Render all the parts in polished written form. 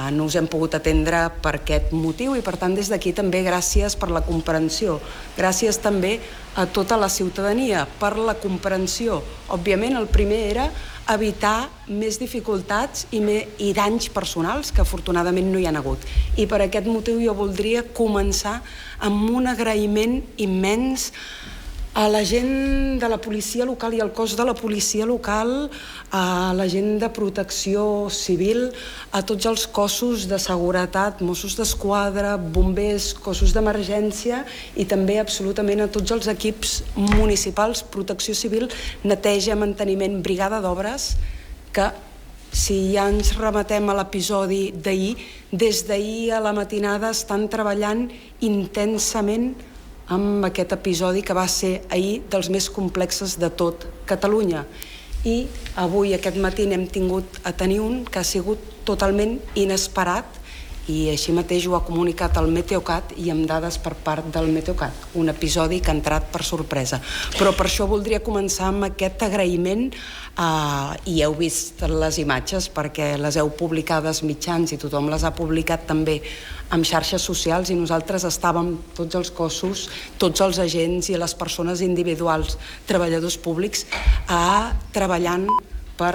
no us hem pogut atendre per aquest motiu i per tant des d'aquí també gràcies per la comprensió, gràcies també a tota la ciutadania per la comprensió. Òbviament el primer era evitar més dificultats i danys personals que afortunadament no hi ha hagut, i per aquest motiu jo voldria començar amb un agraïment immens a la gent de la policia local i al cos de la policia local, a la gent de protecció civil, a tots els cossos de seguretat, Mossos d'Esquadra, bombers, cossos d'emergència i també absolutament a tots els equips municipals, protecció civil, neteja, manteniment, brigada d'obres, que si ja ens remetem a l'episodi d'ahir, des d'ahir a la matinada estan treballant intensament amb aquest episodi que va ser ahir dels més complexes de tot Catalunya. I avui, aquest matí, n'hem tingut a tenir un que ha sigut totalment inesperat i així mateix ho ha comunicat el Meteocat i amb dades per part del Meteocat. Un episodi que ha entrat per sorpresa. Però per això voldria començar amb aquest agraïment i heu vist les imatges perquè les heu publicades mitjans i tothom les ha publicat també amb xarxes socials i nosaltres estàvem, tots els cossos, tots els agents i les persones individuals, treballadors públics, treballant per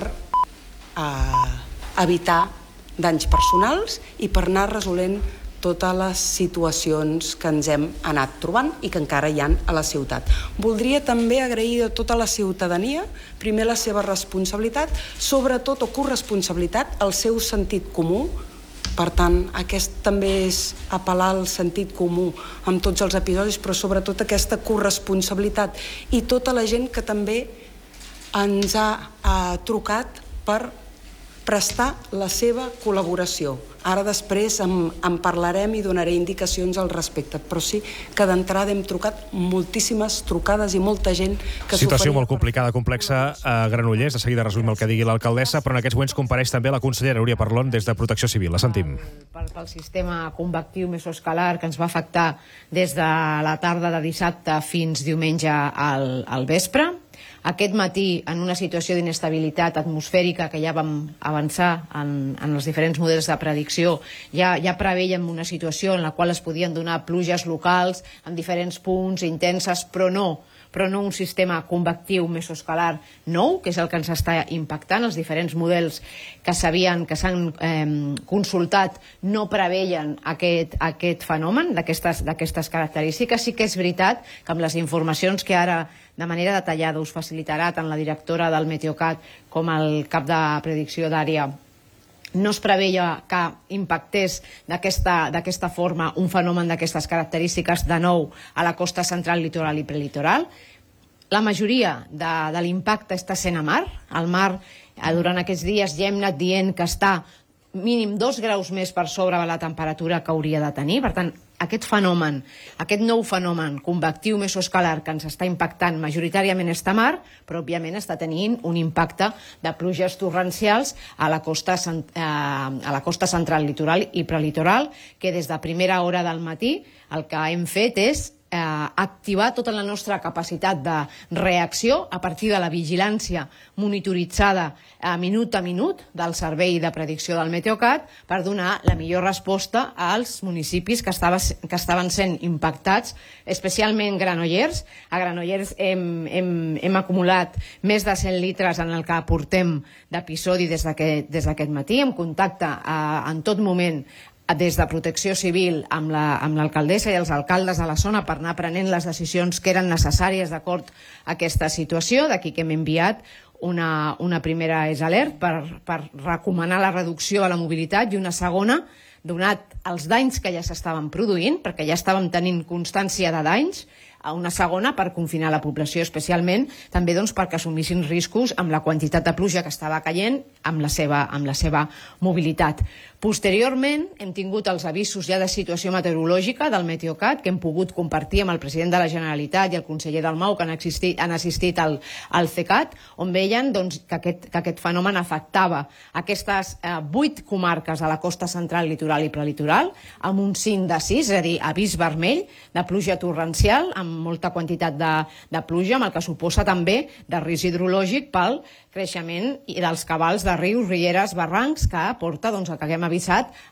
evitar danys personals i per anar resolent totes les situacions que ens hem anat trobant i que encara hi ha a la ciutat. Voldria també agrair a tota la ciutadania, primer la seva responsabilitat, sobretot o corresponsabilitat, el seu sentit comú. Per tant, aquest també és apel·lar al sentit comú amb tots els episodis, però sobretot aquesta corresponsabilitat i tota la gent que també ens ha trucat per prestar la seva col·laboració. Ara després en parlarem i donaré indicacions al respecte, però sí que d'entrada hem trucat moltíssimes trucades i molta gent que s'oferia. Situació molt complicada, complexa a Granollers. De seguida resumim el que digui l'alcaldessa, però en aquests moments compareix també la consellera Núria Parlon des de Protecció Civil. La sentim. Pel sistema convectiu mesoescalar que ens va afectar des de la tarda de dissabte fins diumenge al vespre. Aquest matí, en una situació d'inestabilitat atmosfèrica que ja vam avançar en els diferents models de predicció, ja preveiem una situació en la qual es podien donar pluges locals en diferents punts intenses, però no un sistema convectiu mesoescalar nou, que és el que ens està impactant. Els diferents models que s'han consultat no preveien aquest fenomen d'aquestes característiques. Sí que és veritat que amb les informacions que ara de manera detallada us facilitarà tant la directora del Meteocat com el cap de predicció d'àrea, no es preveia que impactés d'aquesta forma un fenomen d'aquestes característiques de nou a la costa central, litoral i prelitoral. La majoria de l'impacte està sent a mar. Al mar, durant aquests dies, ja hem anat dient que està mínim 2 graus més per sobre de la temperatura que hauria de tenir. Per tant, aquest nou fenomen convectiu mesoescalar que ens està impactant majoritàriament està a mar, però òbviament està tenint un impacte de pluges torrencials a la costa central, litoral i prelitoral, que des de primera hora del matí el que hem fet és activar tota la nostra capacitat de reacció a partir de la vigilància monitoritzada minut a minut del servei de predicció del Meteocat per donar la millor resposta als municipis que estaven sent impactats, especialment Granollers. A Granollers hem acumulat més de 100 litres en el que portem d'episodi des d'aquest matí, en contacte en tot moment des de Protecció Civil amb l'alcaldessa i els alcaldes de la zona per anar prenent les decisions que eren necessàries d'acord a aquesta situació. D'aquí que hem enviat una primera alert per recomanar la reducció de la mobilitat i una segona, donat els danys que ja s'estaven produint, perquè ja estàvem tenint constància de danys, a una segona per confinar la població, especialment també perquè assumissin riscos amb la quantitat de pluja que estava caient amb la seva mobilitat. Posteriorment hem tingut els avisos ja de situació meteorològica del Meteocat que hem pogut compartir amb el president de la Generalitat i el conseller Dalmau, que han assistit al CECAT, on veien que aquest fenomen afectava aquestes 8 comarques de la costa central, litoral i prelitoral, amb un signe de 6, és a dir, avís vermell de pluja torrencial, amb molta quantitat de pluja, amb el que suposa també de risc hidrològic pel creixement dels cabals de rius, rieres, barrancs, que porta el que haguem avisat